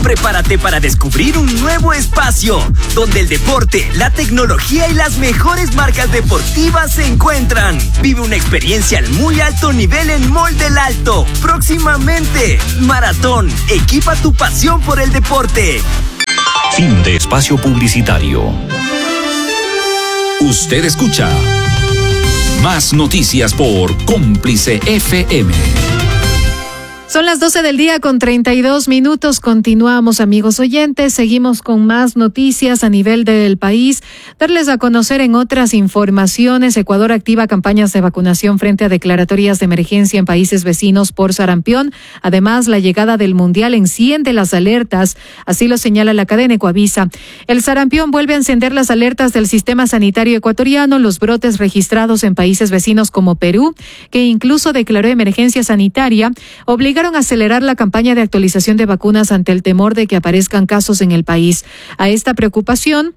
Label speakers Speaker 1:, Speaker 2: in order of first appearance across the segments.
Speaker 1: Prepárate para descubrir un nuevo espacio, donde el deporte, la tecnología y las mejores marcas deportivas se encuentran. Vive una experiencia al muy alto nivel en Mall del Alto. Próximamente, Maratón, equipa tu pasión por el deporte.
Speaker 2: Fin de espacio publicitario. Usted escucha más noticias por Cómplice FM.
Speaker 3: Son las 12 del día con 32 minutos. Continuamos, amigos oyentes. Seguimos con más noticias a nivel del país. Darles a conocer en otras informaciones. Ecuador activa campañas de vacunación frente a declaratorias de emergencia en países vecinos por sarampión. Además, la llegada del Mundial enciende las alertas. Así lo señala la cadena Ecuavisa. El sarampión vuelve a encender las alertas del sistema sanitario ecuatoriano. Los brotes registrados en países vecinos como Perú, que incluso declaró emergencia sanitaria, obligaron a acelerar la campaña de actualización de vacunas ante el temor de que aparezcan casos en el país. A esta preocupación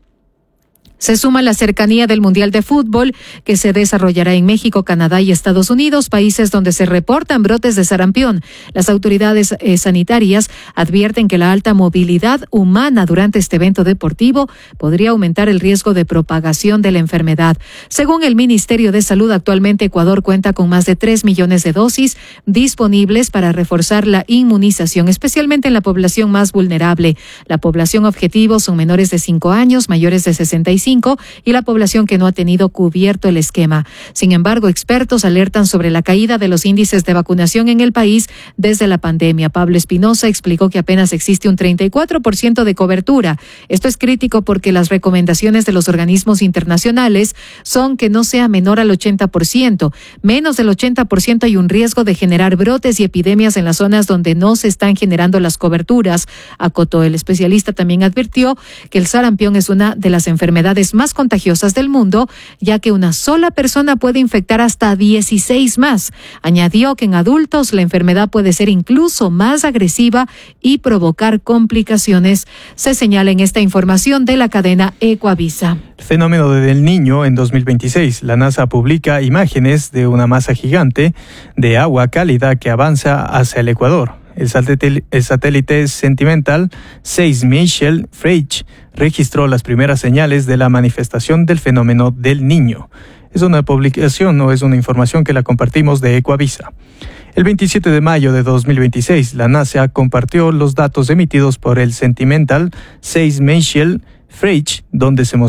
Speaker 3: se suma la cercanía del Mundial de Fútbol, que se desarrollará en México, Canadá y Estados Unidos, países donde se reportan brotes de sarampión. Las autoridades sanitarias advierten que la alta movilidad humana durante este evento deportivo podría aumentar el riesgo de propagación de la enfermedad. Según el Ministerio de Salud, actualmente Ecuador cuenta con más de 3 millones de dosis disponibles para reforzar la inmunización, especialmente en la población más vulnerable. La población objetivo son menores de 5 años, mayores de 65 y la población que no ha tenido cubierto el esquema. Sin embargo, expertos alertan sobre la caída de los índices de vacunación en el país desde la pandemia. Pablo Espinosa explicó que apenas existe un 34% de cobertura. Esto es crítico porque las recomendaciones de los organismos internacionales son que no sea menor al 80%. Menos del 80% hay un riesgo de generar brotes y epidemias en las zonas donde no se están generando las coberturas, acotó. El especialista también advirtió que el sarampión es una de las enfermedades más contagiosas del mundo, ya que una sola persona puede infectar hasta 16 más. Añadió que en adultos la enfermedad puede ser incluso más agresiva y provocar complicaciones. Se señala en esta información de la cadena Ecuavisa.
Speaker 4: El fenómeno del Niño en 2026. La NASA publica imágenes de una masa gigante de agua cálida que avanza hacia el Ecuador. El satélite Sentinel 6 Michel Frege registró las primeras señales de la manifestación del fenómeno del Niño. Es una publicación o es una información que la compartimos de Ecuavisa. El 27 de mayo de 2026, la NASA compartió los datos emitidos por el Sentinel 6 Michel Frege, donde se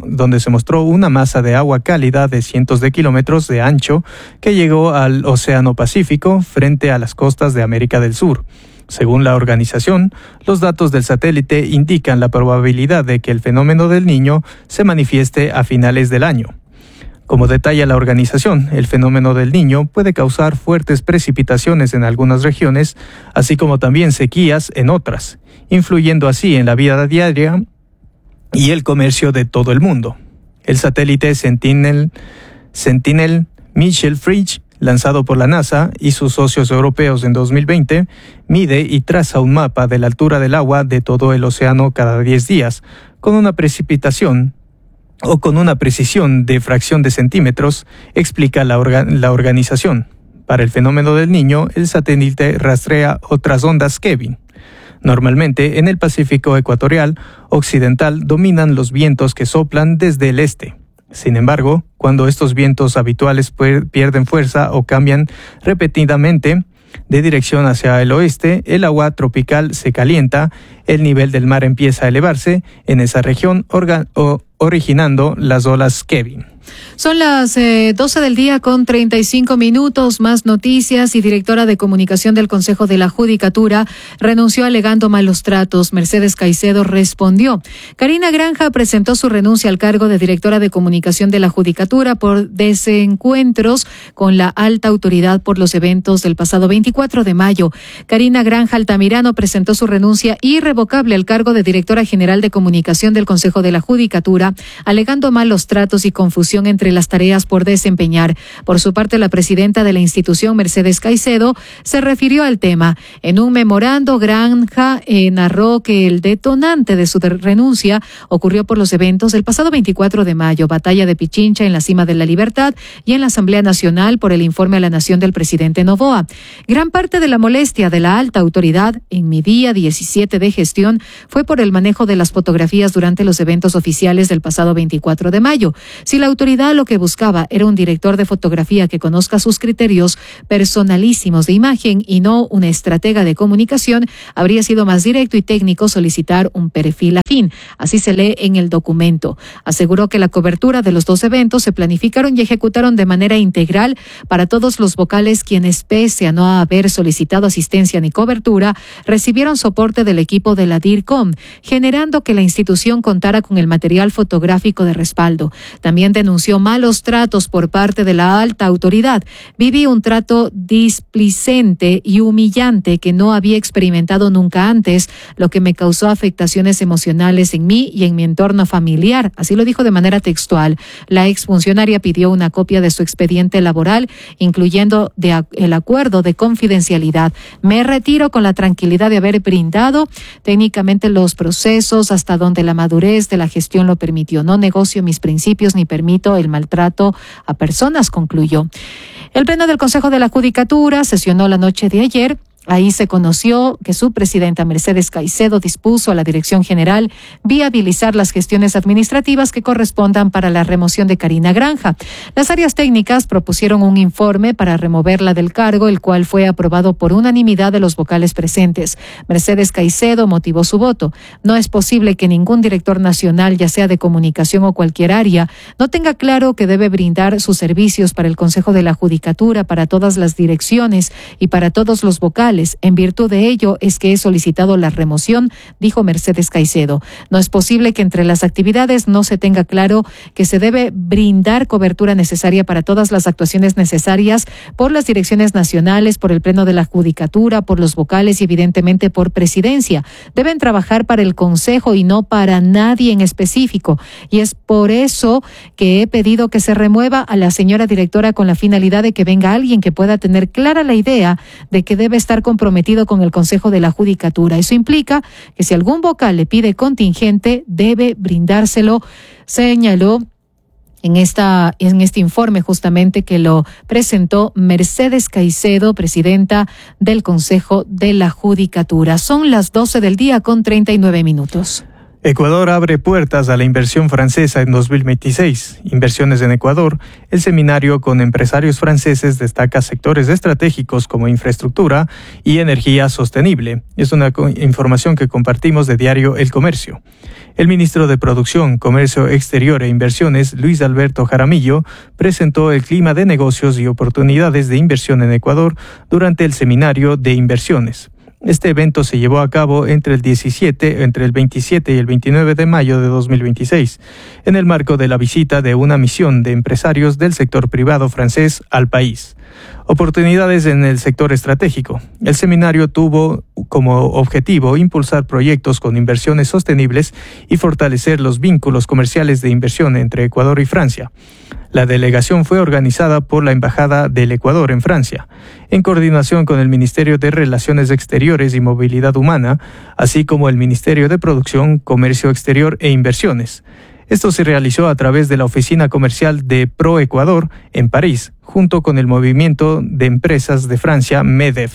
Speaker 4: mostró una masa de agua cálida de cientos de kilómetros de ancho que llegó al Océano Pacífico frente a las costas de América del Sur. Según la organización, los datos del satélite indican la probabilidad de que el fenómeno del Niño se manifieste a finales del año. Como detalla la organización, el fenómeno del Niño puede causar fuertes precipitaciones en algunas regiones, así como también sequías en otras, influyendo así en la vida diaria y el comercio de todo el mundo. El satélite Sentinel Michel Frege, lanzado por la NASA y sus socios europeos en 2020, mide y traza un mapa de la altura del agua de todo el océano cada 10 días, con una precisión de fracción de centímetros, explica la organización. Para el fenómeno del Niño, el satélite rastrea otras ondas Kevin. Normalmente, en el Pacífico ecuatorial occidental dominan los vientos que soplan desde el este. Sin embargo, cuando estos vientos habituales pierden fuerza o cambian repetidamente de dirección hacia el oeste, el agua tropical se calienta, el nivel del mar empieza a elevarse en esa región, originando las olas Kevin.
Speaker 3: Son las 12 del día con 35 minutos. Más noticias. Y directora de comunicación del Consejo de la Judicatura renunció alegando malos tratos. Mercedes Caicedo respondió. Karina Granja presentó su renuncia al cargo de directora de comunicación de la Judicatura por desencuentros con la alta autoridad por los eventos del pasado 24 de mayo. Karina Granja Altamirano presentó su renuncia irrevocable al cargo de directora general de comunicación del Consejo de la Judicatura, alegando malos tratos y confusión confusión entre las tareas por desempeñar. Por su parte, la presidenta de la institución, Mercedes Caicedo, se refirió al tema. En un memorando, Granja narró que el detonante de su renuncia ocurrió por los eventos del pasado 24 de mayo, batalla de Pichincha en la Cima de la Libertad y en la Asamblea Nacional por el informe a la Nación del presidente Noboa. Gran parte de la molestia de la alta autoridad en mi día 17 de gestión fue por el manejo de las fotografías durante los eventos oficiales del pasado 24 de mayo. Si la autoridad lo que buscaba era un director de fotografía que conozca sus criterios personalísimos de imagen y no una estratega de comunicación, habría sido más directo y técnico solicitar un perfil afín. Así se lee en el documento. Aseguró que la cobertura de los dos eventos se planificaron y ejecutaron de manera integral para todos los vocales, quienes, pese a no haber solicitado asistencia ni cobertura, recibieron soporte del equipo de la DIRCOM, generando que la institución contara con el material fotográfico de respaldo. También denunció malos tratos por parte de la alta autoridad. Viví un trato displicente y humillante que no había experimentado nunca antes, lo que me causó afectaciones emocionales en mí y en mi entorno familiar. Así lo dijo de manera textual. La exfuncionaria pidió una copia de su expediente laboral, incluyendo el acuerdo de confidencialidad. Me retiro con la tranquilidad de haber brindado técnicamente los procesos hasta donde la madurez de la gestión lo permitió. No negocio mis principios ni permito el maltrato a personas, concluyó. El Pleno del Consejo de la Judicatura sesionó la noche de ayer. Ahí se conoció que su presidenta Mercedes Caicedo dispuso a la Dirección General viabilizar las gestiones administrativas que correspondan para la remoción de Karina Granja. Las áreas técnicas propusieron un informe para removerla del cargo, el cual fue aprobado por unanimidad de los vocales presentes. Mercedes Caicedo motivó su voto. No es posible que ningún director nacional, ya sea de comunicación o cualquier área, no tenga claro que debe brindar sus servicios para el Consejo de la Judicatura, para todas las direcciones y para todos los vocales. En virtud de ello es que he solicitado la remoción, dijo Mercedes Caicedo. No es posible que entre las actividades no se tenga claro que se debe brindar cobertura necesaria para todas las actuaciones necesarias por las direcciones nacionales, por el Pleno de la Judicatura, por los vocales y evidentemente por Presidencia. Deben trabajar para el Consejo y no para nadie en específico. Y es por eso que he pedido que se remueva a la señora directora con la finalidad de que venga alguien que pueda tener clara la idea de que debe estar comprometido con el Consejo de la Judicatura. Eso implica que si algún vocal le pide contingente, debe brindárselo, señaló en este informe justamente que lo presentó Mercedes Caicedo, presidenta del Consejo de la Judicatura. Son las 12 del día con 39 minutos.
Speaker 4: Ecuador abre puertas a la inversión francesa en 2026. Inversiones en Ecuador. El seminario con empresarios franceses destaca sectores estratégicos como infraestructura y energía sostenible. Es una información que compartimos de diario El Comercio. El ministro de Producción, Comercio Exterior e Inversiones, Luis Alberto Jaramillo, presentó el clima de negocios y oportunidades de inversión en Ecuador durante el seminario de inversiones. Este evento se llevó a cabo entre el 27 y el 29 de mayo de 2026, en el marco de la visita de una misión de empresarios del sector privado francés al país. Oportunidades en el sector estratégico. El seminario tuvo como objetivo impulsar proyectos con inversiones sostenibles y fortalecer los vínculos comerciales de inversión entre Ecuador y Francia. La delegación fue organizada por la Embajada del Ecuador en Francia, en coordinación con el Ministerio de Relaciones Exteriores y Movilidad Humana, así como el Ministerio de Producción, Comercio Exterior e Inversiones. Esto se realizó a través de la oficina comercial de Pro Ecuador en París, junto con el Movimiento de Empresas de Francia, MEDEF.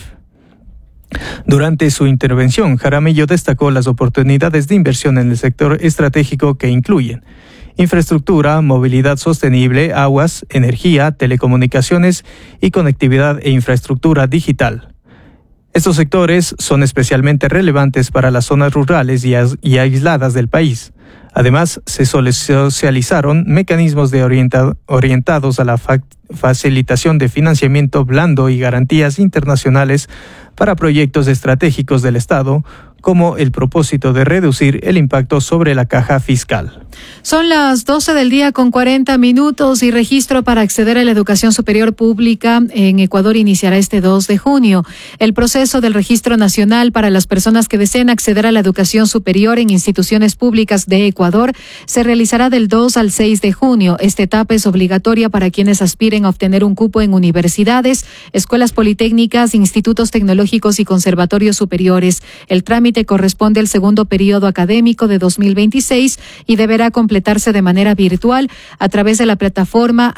Speaker 4: Durante su intervención, Jaramillo destacó las oportunidades de inversión en el sector estratégico que incluyen infraestructura, movilidad sostenible, aguas, energía, telecomunicaciones y conectividad e infraestructura digital. Estos sectores son especialmente relevantes para las zonas rurales y aisladas del país. Además, se socializaron mecanismos orientados a la facilitación de financiamiento blando y garantías internacionales para proyectos estratégicos del Estado, como el propósito de reducir el impacto sobre la caja fiscal.
Speaker 3: Son las 12 del día con 40 minutos y registro para acceder a la educación superior pública en Ecuador iniciará este 2 de junio. El proceso del registro nacional para las personas que deseen acceder a la educación superior en instituciones públicas de Ecuador se realizará del 2 al 6 de junio. Esta etapa es obligatoria para quienes aspiren a obtener un cupo en universidades, escuelas politécnicas, institutos tecnológicos y conservatorios superiores. El trámite corresponde al segundo periodo académico de 2026 y deberá completarse de manera virtual a través de la plataforma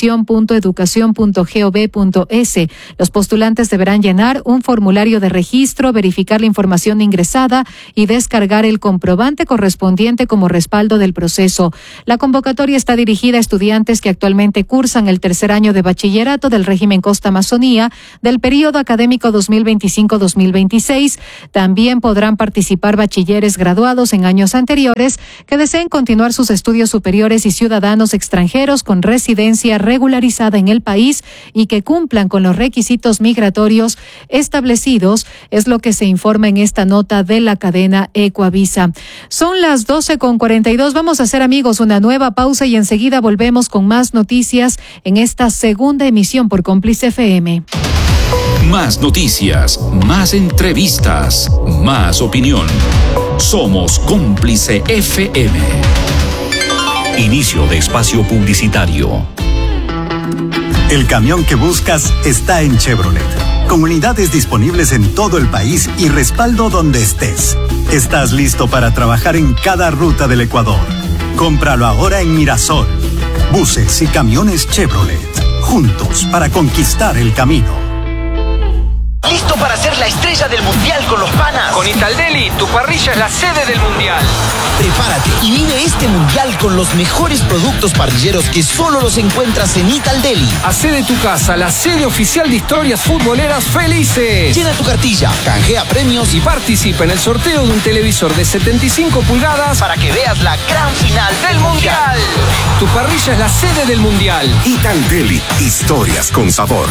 Speaker 3: admisión.educación.gov.es. Los postulantes deberán llenar un formulario de registro, verificar la información ingresada y descargar el comprobante correspondiente como respaldo del proceso. La convocatoria está dirigida a estudiantes que actualmente cursan el tercer año de bachillerato del régimen Costa Amazonía del periodo académico 2025-2026. También podrán participar bachilleres graduados en años anteriores que deseen continuar sus estudios superiores y ciudadanos extranjeros con residencia regularizada en el país y que cumplan con los requisitos migratorios establecidos, es lo que se informa en esta nota de la cadena Ecuavisa. Son las 12:42. Vamos a hacer, amigos, una nueva pausa y enseguida volvemos con más noticias en esta segunda emisión por Cómplice FM.
Speaker 2: Más noticias, más entrevistas, más opinión. Somos Cómplice FM. Inicio de espacio publicitario.
Speaker 5: El camión que buscas está en Chevrolet, con unidades disponibles en todo el país y respaldo donde estés. Estás listo para trabajar en cada ruta del Ecuador. Cómpralo ahora en Mirasol. Buses y camiones Chevrolet, juntos para conquistar el camino.
Speaker 1: ¿Listo para ser la estrella del mundial con los panas?
Speaker 6: Con Italdeli, tu parrilla es la sede del mundial.
Speaker 1: Prepárate y vive este mundial con los mejores productos parrilleros que solo los encuentras en Italdeli.
Speaker 6: Hacé de tu casa la sede oficial de historias futboleras felices.
Speaker 1: Llena tu cartilla, canjea premios
Speaker 6: y participa en el sorteo de un televisor de 75 pulgadas
Speaker 1: para que veas la gran final del mundial.
Speaker 6: Tu parrilla es la sede del mundial.
Speaker 7: Italdeli, historias con sabor.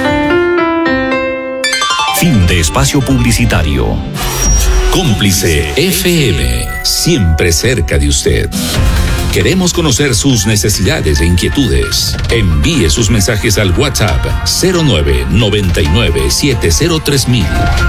Speaker 2: Fin de espacio publicitario. Cómplice FM, siempre cerca de usted. Queremos conocer sus necesidades e inquietudes. Envíe sus mensajes al WhatsApp 0999703000.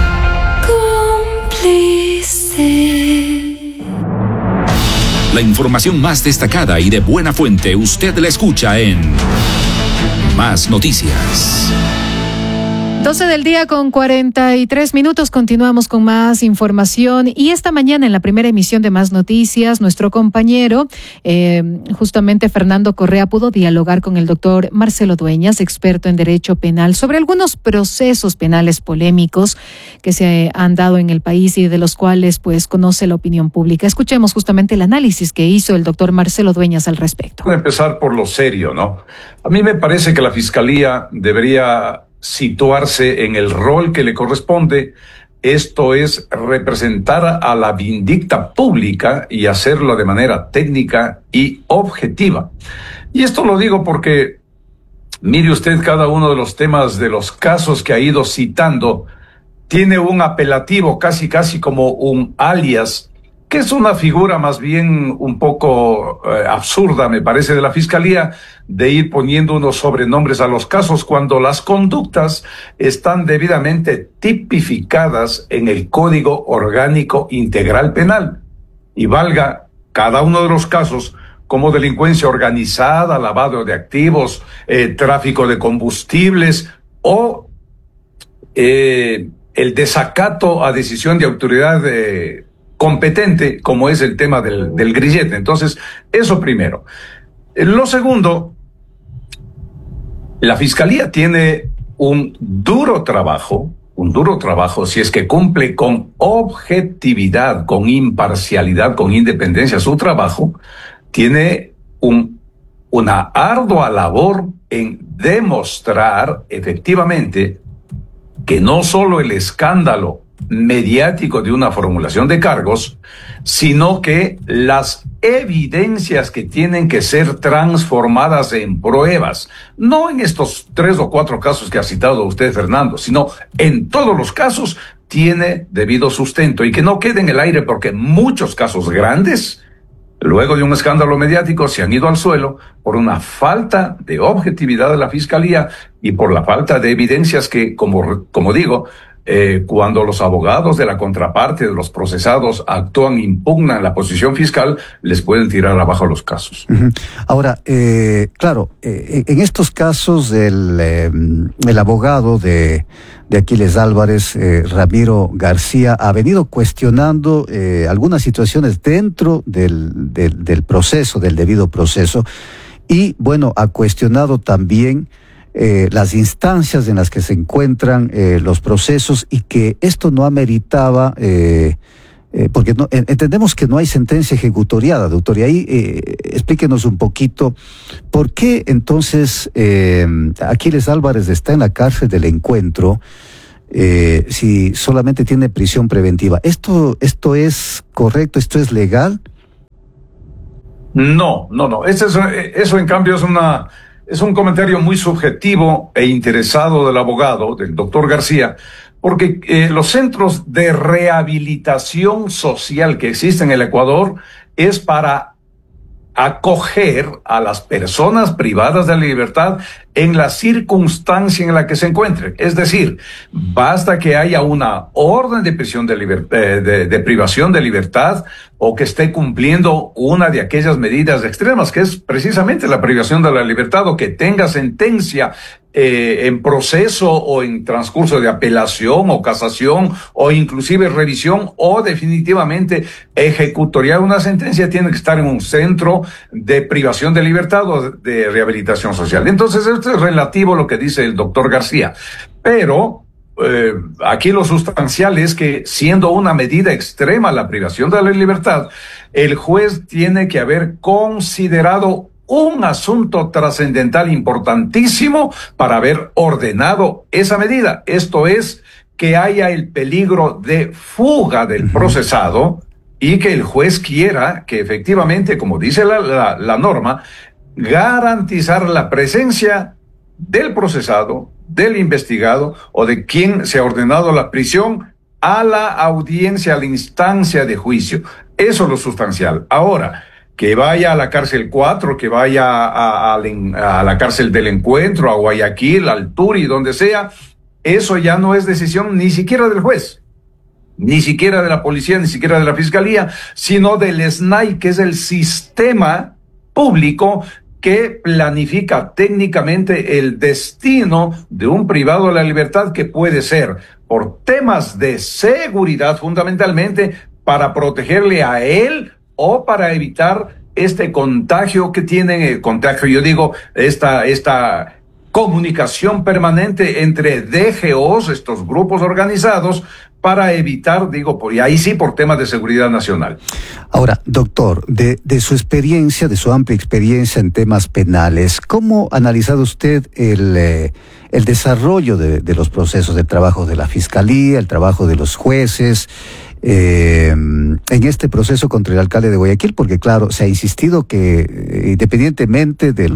Speaker 3: Cómplice.
Speaker 2: La información más destacada y de buena fuente usted la escucha en Más Noticias.
Speaker 3: 12 del día con 43 minutos. Continuamos con más información y esta mañana en la primera emisión de Más Noticias nuestro compañero justamente Fernando Correa pudo dialogar con el doctor Marcelo Dueñas, experto en derecho penal, sobre algunos procesos penales polémicos que se han dado en el país y de los cuales pues conoce la opinión pública. Escuchemos justamente el análisis que hizo el doctor Marcelo Dueñas al respecto.
Speaker 8: Voy a empezar por lo serio, ¿no? A mí me parece que la Fiscalía debería situarse en el rol que le corresponde, esto es representar a la vindicta pública y hacerlo de manera técnica y objetiva. Y esto lo digo porque mire usted cada uno de los temas de los casos que ha ido citando, tiene un apelativo casi como un alias, que es una figura más bien un poco absurda, me parece, de la Fiscalía, de ir poniendo unos sobrenombres a los casos cuando las conductas están debidamente tipificadas en el Código Orgánico Integral Penal. Y valga cada uno de los casos como delincuencia organizada, lavado de activos, tráfico de combustibles o el desacato a decisión de autoridad competente, como es el tema del grillete. Entonces, eso primero. Lo segundo, la Fiscalía tiene un duro trabajo si es que cumple con objetividad, con imparcialidad, con independencia su trabajo, tiene una ardua labor en demostrar efectivamente que no solo el escándalo mediático de una formulación de cargos, sino que las evidencias que tienen que ser transformadas en pruebas, no en estos 3 o 4 casos que ha citado usted, Fernando, sino en todos los casos, tiene debido sustento y que no quede en el aire, porque muchos casos grandes, luego de un escándalo mediático, se han ido al suelo por una falta de objetividad de la Fiscalía y por la falta de evidencias que, como digo, cuando los abogados de la contraparte de los procesados actúan, impugnan la posición fiscal, les pueden tirar abajo los casos.
Speaker 9: Uh-huh. Ahora, claro, en estos casos el abogado de Aquiles Álvarez, Ramiro García, ha venido cuestionando algunas situaciones dentro del proceso, del debido proceso, y bueno, ha cuestionado también las instancias en las que se encuentran los procesos, y que esto no ameritaba, porque entendemos que no hay sentencia ejecutoriada, doctor, y ahí explíquenos un poquito por qué entonces Aquiles Álvarez está en la cárcel del Encuentro si solamente tiene prisión preventiva. ¿Esto es correcto? ¿Esto es legal?
Speaker 8: No. Eso en cambio es un comentario muy subjetivo e interesado del abogado, del doctor García, porque los centros de rehabilitación social que existen en el Ecuador es para acoger a las personas privadas de la libertad en la circunstancia en la que se encuentren. Es decir, basta que haya una orden de prisión de privación de libertad, o que esté cumpliendo una de aquellas medidas extremas, que es precisamente la privación de la libertad, o que tenga sentencia en proceso o en transcurso de apelación o casación o inclusive revisión, o definitivamente ejecutoriar una sentencia, tiene que estar en un centro de privación de libertad o de rehabilitación social. Entonces, esto es relativo a lo que dice el doctor García, pero aquí lo sustancial es que, siendo una medida extrema la privación de la libertad, el juez tiene que haber considerado un asunto trascendental importantísimo para haber ordenado esa medida. Esto es, que haya el peligro de fuga del procesado, y que el juez quiera que efectivamente, como dice la norma, garantizar la presencia del procesado, del investigado o de quien se ha ordenado la prisión a la audiencia, a la instancia de juicio. Eso es lo sustancial. Ahora, que vaya a la cárcel 4, que vaya a la cárcel del Encuentro, a Guayaquil, al Turi, donde sea, eso ya no es decisión ni siquiera del juez, ni siquiera de la policía, ni siquiera de la fiscalía, sino del SNAI, que es el sistema público que planifica técnicamente el destino de un privado de la libertad, que puede ser por temas de seguridad, fundamentalmente para protegerle a él o para evitar este contagio que tienen, yo digo, esta comunicación permanente entre DGOs, estos grupos organizados, para evitar, y ahí sí, por temas de seguridad nacional.
Speaker 9: Ahora, doctor, de su experiencia, de su amplia experiencia en temas penales, ¿cómo ha analizado usted el desarrollo de los procesos, del trabajo de la Fiscalía, el trabajo de los jueces, en este proceso contra el alcalde de Guayaquil? Porque claro, se ha insistido que independientemente de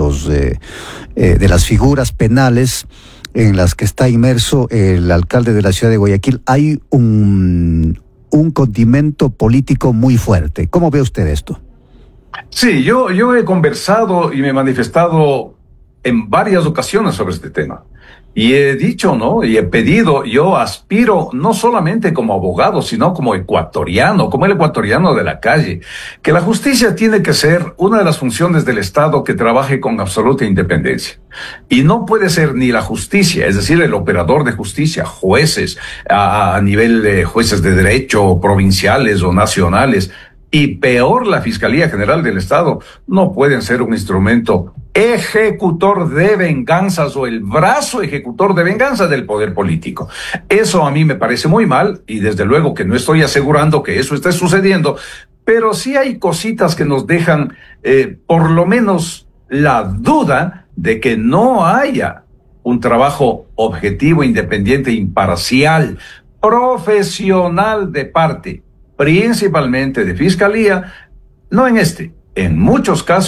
Speaker 9: las figuras penales en las que está inmerso el alcalde de la ciudad de Guayaquil, hay un condimento político muy fuerte. ¿Cómo ve usted esto?
Speaker 8: Sí, yo he conversado y me he manifestado en varias ocasiones sobre este tema. Y he dicho, ¿no? Y he pedido, yo aspiro no solamente como abogado, sino como ecuatoriano, como el ecuatoriano de la calle, que la justicia tiene que ser una de las funciones del Estado que trabaje con absoluta independencia. Y no puede ser ni la justicia, es decir, el operador de justicia, jueces, a nivel de jueces de derecho, provinciales o nacionales, y peor la Fiscalía General del Estado, no pueden ser un instrumento ejecutor de venganzas o el brazo ejecutor de venganza del poder político. Eso a mí me parece muy mal, y desde luego que no estoy asegurando que eso esté sucediendo, pero sí hay cositas que nos dejan por lo menos la duda de que no haya un trabajo objetivo, independiente, imparcial, profesional de parte, principalmente de Fiscalía, no en en muchos casos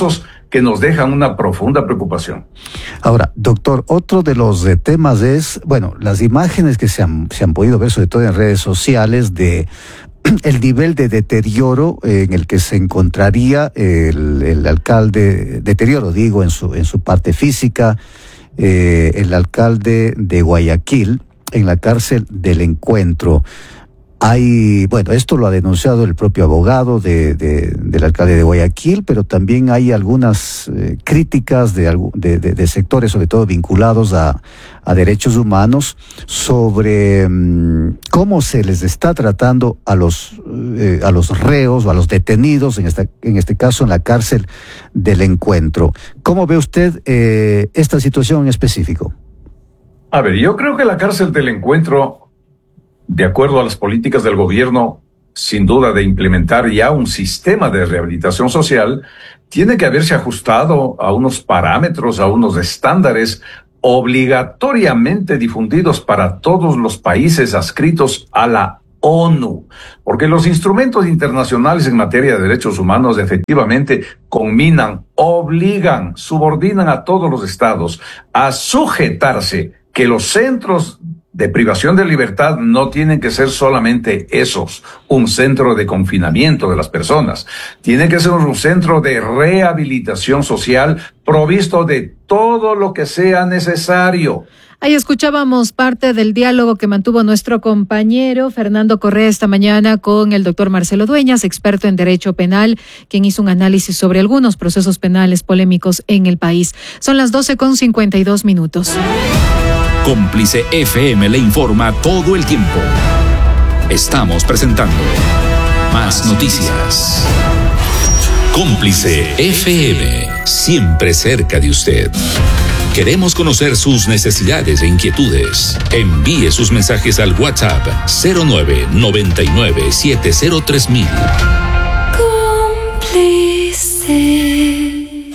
Speaker 8: que nos dejan una profunda preocupación.
Speaker 9: Ahora, doctor, otro de los temas es, bueno, las imágenes que se han podido ver, sobre todo en redes sociales, de el nivel de deterioro en el que se encontraría el alcalde, deterioro digo en su parte física, el alcalde de Guayaquil en la cárcel del Encuentro. Bueno, esto lo ha denunciado el propio abogado del alcalde de Guayaquil, pero también hay algunas críticas de sectores, sobre todo vinculados a derechos humanos, sobre cómo se les está tratando a los reos o a los detenidos, en este caso en la cárcel del Encuentro. ¿Cómo ve usted esta situación en específico?
Speaker 8: A ver, yo creo que la cárcel del Encuentro, de acuerdo a las políticas del gobierno, sin duda de implementar ya un sistema de rehabilitación social, tiene que haberse ajustado a unos parámetros, a unos estándares obligatoriamente difundidos para todos los países adscritos a la ONU, porque los instrumentos internacionales en materia de derechos humanos efectivamente conminan, obligan, subordinan a todos los estados a sujetarse, que los centros de privación de libertad no tienen que ser solamente esos, un centro de confinamiento de las personas. Tiene que ser un centro de rehabilitación social provisto de todo lo que sea necesario.
Speaker 3: Ahí escuchábamos parte del diálogo que mantuvo nuestro compañero Fernando Correa esta mañana con el doctor Marcelo Dueñas, experto en derecho penal, quien hizo un análisis sobre algunos procesos penales polémicos en el país. Son las 12:52.
Speaker 2: Cómplice FM le informa todo el tiempo. Estamos presentando Más Noticias. Cómplice FM, siempre cerca de usted. Queremos conocer sus necesidades e inquietudes. Envíe sus mensajes al WhatsApp 0999703000.
Speaker 10: Cómplice.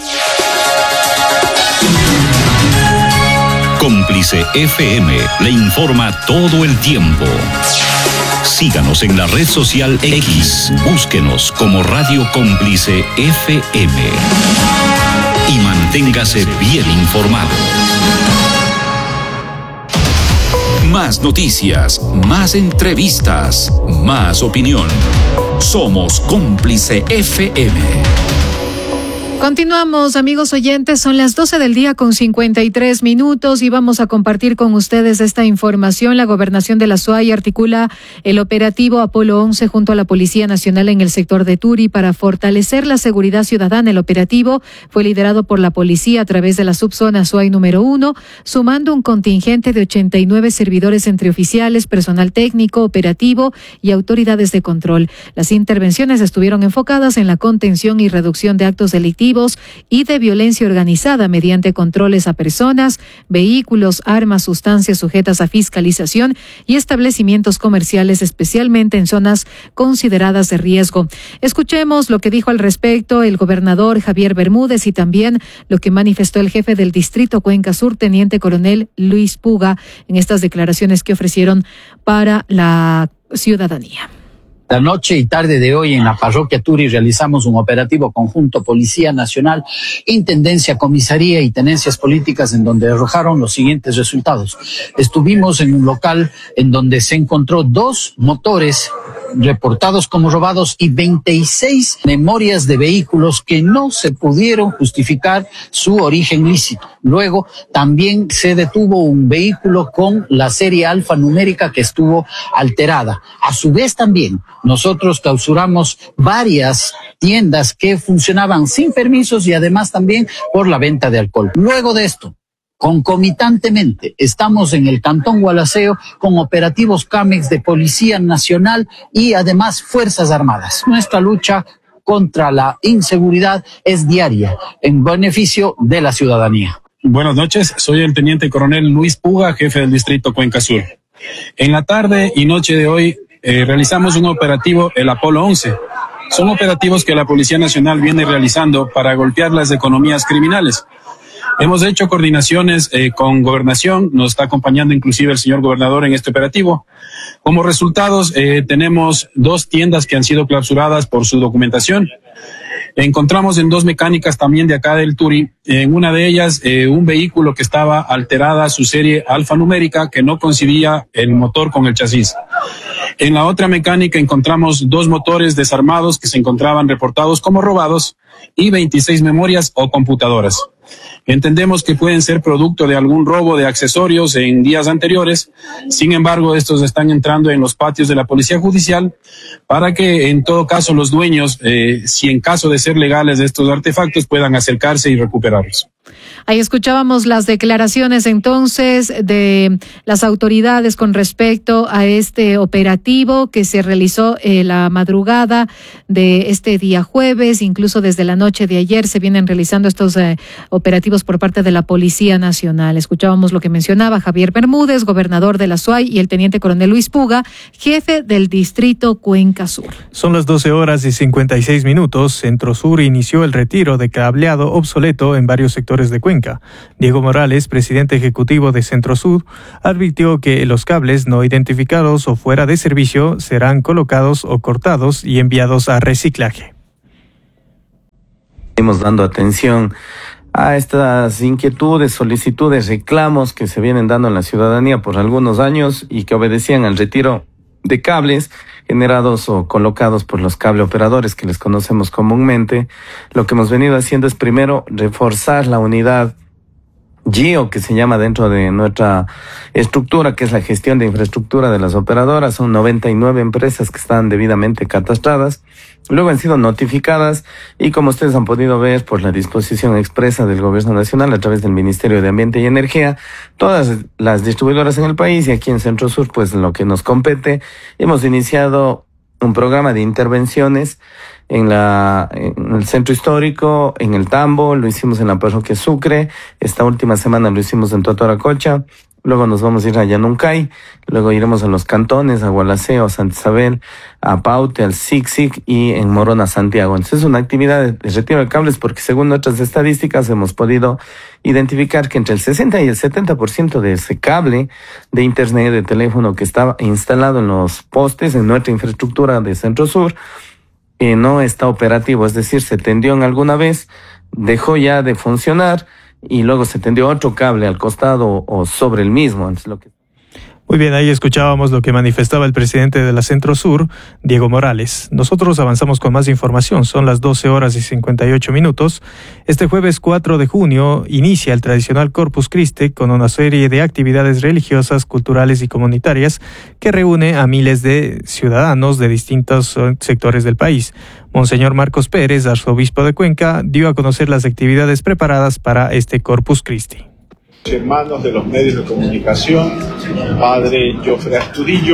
Speaker 2: Cómplice FM le informa todo el tiempo. Síganos en la red social X. Búsquenos como Radio Cómplice FM. Y manténgase bien informado. Más noticias, más entrevistas, más opinión. Somos Cómplice FM.
Speaker 3: Continuamos, amigos oyentes, son las 12:53 y vamos a compartir con ustedes esta información. La Gobernación de la SUAY articula el operativo Apolo 11 junto a la Policía Nacional en el sector de Turi para fortalecer la seguridad ciudadana. El operativo fue liderado por la policía a través de la subzona SUAY número 1, sumando un contingente de 89 servidores entre oficiales, personal técnico, operativo y autoridades de control. Las intervenciones estuvieron enfocadas en la contención y reducción de actos delictivos y de violencia organizada mediante controles a personas, vehículos, armas, sustancias sujetas a fiscalización y establecimientos comerciales, especialmente en zonas consideradas de riesgo. Escuchemos lo que dijo al respecto el gobernador Javier Bermúdez y también lo que manifestó el jefe del distrito Cuenca Sur, teniente coronel Luis Puga, en estas declaraciones que ofrecieron para la ciudadanía.
Speaker 11: La noche y tarde de hoy en la parroquia Turi realizamos un operativo conjunto Policía Nacional, Intendencia, Comisaría y Tenencias Políticas en donde arrojaron los siguientes resultados. Estuvimos en un local en donde se encontró 2 motores reportados como robados y 26 memorias de vehículos que no se pudieron justificar su origen lícito. Luego también se detuvo un vehículo con la serie alfanumérica que estuvo alterada. A su vez también nosotros clausuramos varias tiendas que funcionaban sin permisos y además también por la venta de alcohol. Luego de esto, concomitantemente, estamos en el Cantón Gualaceo con operativos CAMEX de Policía Nacional y además Fuerzas Armadas. Nuestra lucha contra la inseguridad es diaria en beneficio de la ciudadanía.
Speaker 12: Buenas noches, soy el teniente coronel Luis Puga, jefe del distrito Cuenca Sur. En la tarde y noche de hoy realizamos un operativo, el Apolo 11. Son operativos que la Policía Nacional viene realizando para golpear las economías criminales. Hemos hecho coordinaciones con Gobernación, nos está acompañando inclusive el señor gobernador en este operativo. Como resultados, tenemos 2 tiendas que han sido clausuradas por su documentación. Encontramos en 2 mecánicas también de acá del Turi, en una de ellas un vehículo que estaba alterada su serie alfanumérica, que no coincidía el motor con el chasis. En la otra mecánica encontramos 2 motores desarmados que se encontraban reportados como robados y 26 memorias o computadoras. Entendemos que pueden ser producto de algún robo de accesorios en días anteriores. Sin embargo, estos están entrando en los patios de la Policía Judicial para que, en todo caso, los dueños, si en caso de ser legales de estos artefactos, puedan acercarse y recuperarlos.
Speaker 3: Ahí escuchábamos las declaraciones entonces de las autoridades con respecto a este operativo que se realizó la madrugada de este día jueves. Incluso desde la noche de ayer se vienen realizando estos operativos por parte de la Policía Nacional. Escuchábamos lo que mencionaba Javier Bermúdez, gobernador de la SUAY, y el teniente coronel Luis Puga, jefe del distrito Cuenca Sur.
Speaker 4: Son las 12:56. Centro Sur inició el retiro de cableado obsoleto en varios sectores de Cuenca. Diego Morales, presidente ejecutivo de Centro Sur, advirtió que los cables no identificados o fuera de servicio serán colocados o cortados y enviados a reciclaje.
Speaker 13: Estamos dando atención a estas inquietudes, solicitudes, reclamos que se vienen dando en la ciudadanía por algunos años y que obedecían al retiro de cables generados o colocados por los cable operadores que les conocemos comúnmente. Lo que hemos venido haciendo es primero reforzar la unidad GIO, que se llama dentro de nuestra estructura, que es la gestión de infraestructura de las operadoras. Son 99 empresas que están debidamente catastradas. Luego han sido notificadas y, como ustedes han podido ver por la disposición expresa del Gobierno Nacional a través del Ministerio de Ambiente y Energía, todas las distribuidoras en el país y aquí en Centro Sur, pues en lo que nos compete, hemos iniciado un programa de intervenciones en el centro histórico, en el Tambo, lo hicimos en la parroquia Sucre, esta última semana lo hicimos en Totoracocha, luego nos vamos a ir a Yanuncay, luego iremos a los cantones, a Gualaceo, a Santa Isabel, a Paute, al Sixic y en Morona, Santiago. Entonces es una actividad de retiro de cables porque según nuestras estadísticas hemos podido identificar que entre el 60 y el 70% de ese cable de internet, de teléfono que estaba instalado en los postes en nuestra infraestructura de Centro Sur, no está operativo, es decir, se tendió en alguna vez, dejó ya de funcionar y luego se tendió otro cable al costado o sobre el mismo. Entonces,
Speaker 4: Muy bien, ahí escuchábamos lo que manifestaba el presidente de la Centro Sur, Diego Morales. Nosotros avanzamos con más información. Son las 12:58. Este jueves 4 de junio inicia el tradicional Corpus Christi con una serie de actividades religiosas, culturales y comunitarias que reúne a miles de ciudadanos de distintos sectores del país. Monseñor Marcos Pérez, arzobispo de Cuenca, dio a conocer las actividades preparadas para este Corpus Christi.
Speaker 14: Hermanos de los medios de comunicación, padre Jofre Astudillo,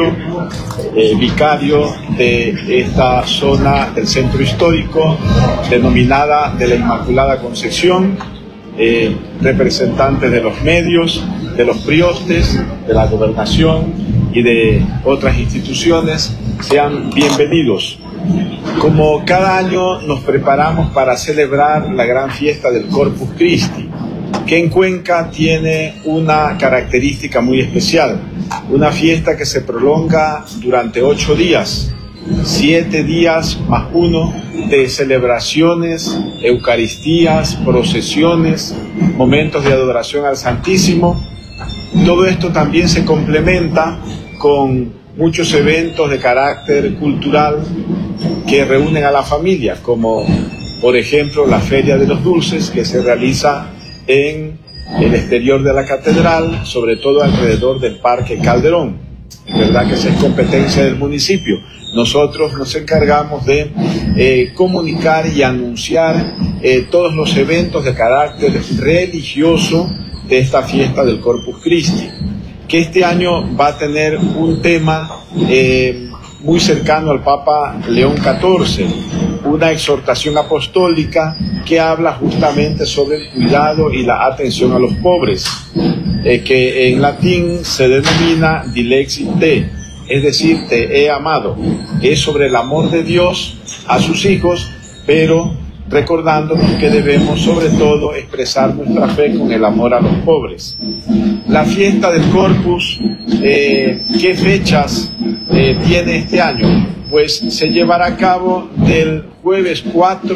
Speaker 14: vicario de esta zona del centro histórico denominada de la Inmaculada Concepción, representantes de los medios, de los priostes, de la gobernación y de otras instituciones, sean bienvenidos. Como cada año nos preparamos para celebrar la gran fiesta del Corpus Christi, que en Cuenca tiene una característica muy especial, una fiesta que se prolonga durante 8 días, 7 días más 1 de celebraciones, eucaristías, procesiones, momentos de adoración al Santísimo. Todo esto también se complementa con muchos eventos de carácter cultural que reúnen a la familia, como por ejemplo la Feria de los Dulces, que se realiza en el exterior de la catedral, sobre todo alrededor del Parque Calderón. Es verdad que esa es competencia del municipio. Nosotros nos encargamos de comunicar y anunciar todos los eventos de carácter religioso de esta fiesta del Corpus Christi, que este año va a tener un tema muy cercano al Papa León XIV, una exhortación apostólica que habla justamente sobre el cuidado y la atención a los pobres, que en latín se denomina Dilexit Te, es decir, te he amado. Es sobre el amor de Dios a sus hijos, pero recordándonos que debemos sobre todo expresar nuestra fe con el amor a los pobres. La fiesta del Corpus, ¿qué fechas tiene este año? Pues se llevará a cabo del jueves 4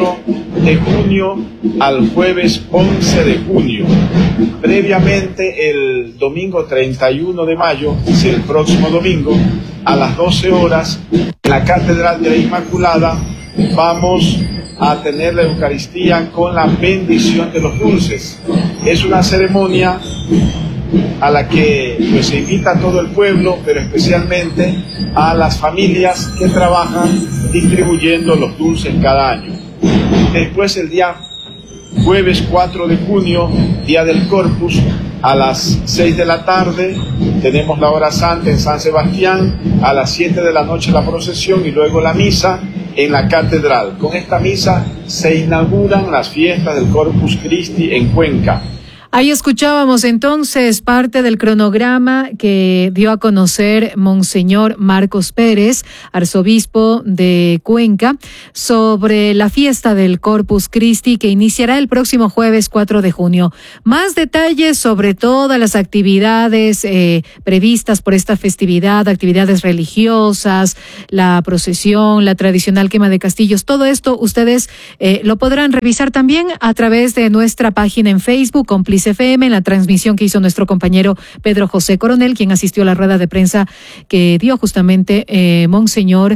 Speaker 14: de junio al jueves 11 de junio. Previamente, el domingo 31 de mayo, es decir, el próximo domingo, a las 12 horas, en la Catedral de la Inmaculada, vamos a tener la Eucaristía con la bendición de los dulces. Es una ceremonia a la que pues, se invita a todo el pueblo, pero especialmente a las familias que trabajan distribuyendo los dulces cada año. Después, el día jueves 4 de junio, Día del Corpus, a las 6 de la tarde tenemos la hora santa en San Sebastián, a las 7 de la noche la procesión y luego la misa en la catedral. Con esta misa se inauguran las fiestas del Corpus Christi en Cuenca.
Speaker 3: Ahí escuchábamos entonces parte del cronograma que dio a conocer Monseñor Marcos Pérez, arzobispo de Cuenca, sobre la fiesta del Corpus Christi que iniciará el próximo jueves 4 de junio. Más detalles sobre todas las actividades previstas por esta festividad, actividades religiosas, la procesión, la tradicional quema de castillos, todo esto ustedes lo podrán revisar también a través de nuestra página en Facebook, Cómplice FM, en la transmisión que hizo nuestro compañero Pedro José Coronel, quien asistió a la rueda de prensa que dio justamente Monseñor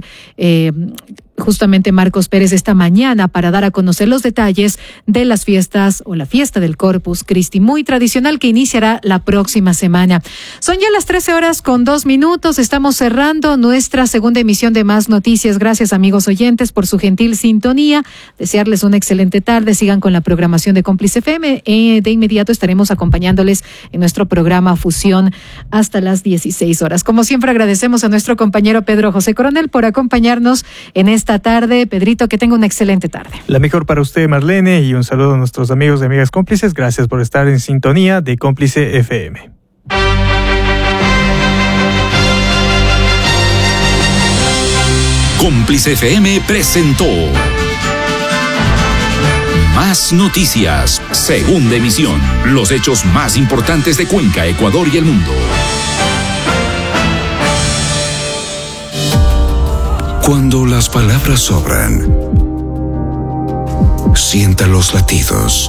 Speaker 3: justamente Marcos Pérez esta mañana para dar a conocer los detalles de las fiestas o la fiesta del Corpus Christi, muy tradicional, que iniciará la próxima semana. Son ya las 13:02. Estamos cerrando nuestra segunda emisión de Más Noticias. Gracias, amigos oyentes, por su gentil sintonía. Desearles una excelente tarde. Sigan con la programación de Cómplice FM. De inmediato estaremos acompañándoles en nuestro programa Fusión hasta las 16 horas. Como siempre, agradecemos a nuestro compañero Pedro José Coronel por acompañarnos en esta tarde. Pedrito, que tenga una excelente tarde. La mejor para usted, Marlene, y un saludo a nuestros amigos y amigas cómplices. Gracias por estar en sintonía de Cómplice FM.
Speaker 2: Cómplice FM presentó Más Noticias, segunda emisión. Los hechos más importantes de Cuenca, Ecuador y el mundo.
Speaker 7: Cuando las palabras sobran, sienta los latidos.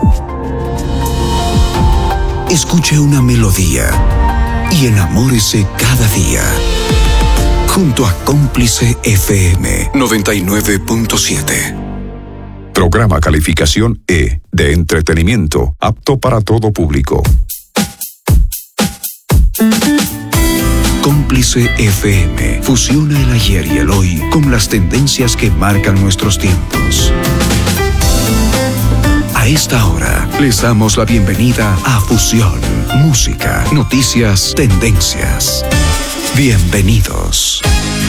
Speaker 7: Escuche una melodía y enamórese cada día. Junto a Cómplice FM 99.7.
Speaker 15: Programa calificación E, de entretenimiento, apto para todo público.
Speaker 7: Cómplice FM fusiona el ayer y el hoy con las tendencias que marcan nuestros tiempos. A esta hora les damos la bienvenida a Fusión, música, noticias, tendencias. Bienvenidos.